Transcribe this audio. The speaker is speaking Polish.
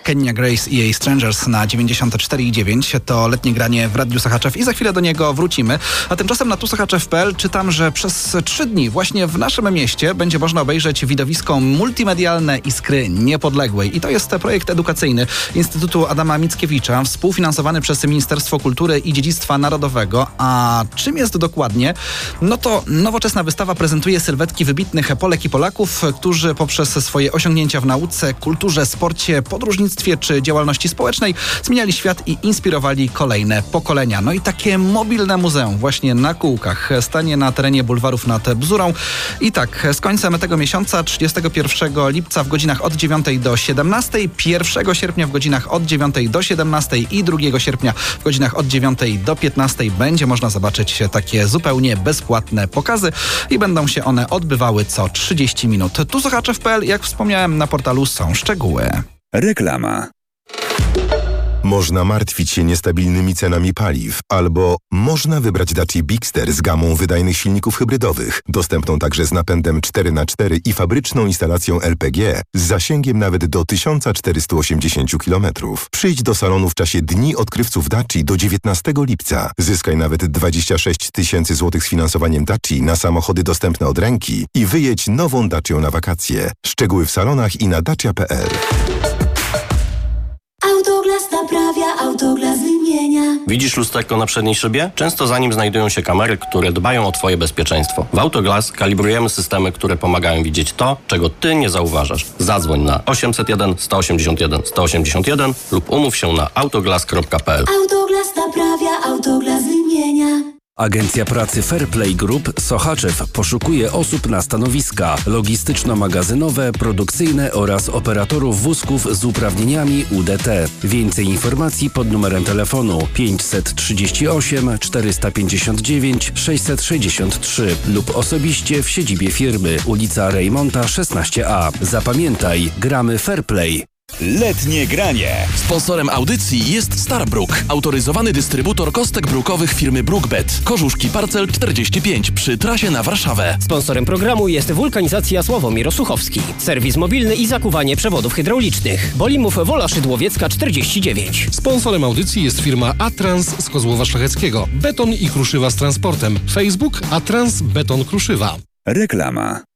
Kenya Grace i jej Strangers na 94,9. To letnie granie w Radiu Sochaczew i za chwilę do niego wrócimy. A tymczasem na tusochaczew.pl czytam, że przez 3 dni właśnie w naszym mieście będzie można obejrzeć widowisko multimedialne Iskry Niepodległej. I to jest projekt edukacyjny Instytutu Adama Mickiewicza, współfinansowany przez Ministerstwo Kultury i Dziedzictwa Narodowego. A czym jest dokładnie? No to nowoczesna wystawa prezentuje sylwetki wybitnych Polek i Polaków, którzy poprzez swoje osiągnięcia w nauce, kulturze, sporcie, podróżnictwie czy działalności społecznej zmieniali świat i inspirowali kolejne pokolenia. No i takie mobilne muzeum właśnie na kółkach stanie na terenie bulwarów nad Bzurą. I tak, z końcem tego miesiąca, 31 lipca w godzinach od 9 do 17, 1 sierpnia w godzinach od 9 do 17 i 2 sierpnia w godzinach od 9 do 15 będzie można zobaczyć takie zupełnie bezpłatne pokazy i będą się one odbywały co 30 minut. Tu Sochaczew.pl, jak wspomniałem, na portalu są szczegóły. Reklama. Można martwić się niestabilnymi cenami paliw, albo można wybrać Dacia Bigster z gamą wydajnych silników hybrydowych, dostępną także z napędem 4x4 i fabryczną instalacją LPG z zasięgiem nawet do 1480 km. Przyjdź do salonu w czasie Dni Odkrywców Dacia do 19 lipca. Zyskaj nawet 26 000 złotych z finansowaniem Dacia na samochody dostępne od ręki i wyjedź nową Dacią na wakacje. Szczegóły w salonach i na dacia.pl. Autoglas naprawia, Autoglas wymienia. Widzisz lusterko na przedniej szybie? Często za nim znajdują się kamery, które dbają o Twoje bezpieczeństwo. W Autoglas kalibrujemy systemy, które pomagają widzieć to, czego Ty nie zauważasz. Zadzwoń na 801 181 181 lub umów się na autoglas.pl. Autoglas naprawia, Autoglas wymienia. Agencja Pracy Fairplay Group Sochaczew poszukuje osób na stanowiska logistyczno-magazynowe, produkcyjne oraz operatorów wózków z uprawnieniami UDT. Więcej informacji pod numerem telefonu 538 459 663 lub osobiście w siedzibie firmy, ulica Rejmonta 16A. Zapamiętaj, gramy Fairplay. Letnie granie. Sponsorem audycji jest Starbrook, autoryzowany dystrybutor kostek brukowych firmy Brookbet. Korzuszki Parcel 45 przy trasie na Warszawę. Sponsorem programu jest Wulkanizacja Sławomir Osuchowski. Serwis mobilny i zakuwanie przewodów hydraulicznych. Bolimów Wola Szydłowiecka 49. Sponsorem audycji jest firma Atrans z Kozłowa Szlacheckiego. Beton i kruszywa z transportem. Facebook Atrans Beton Kruszywa. Reklama.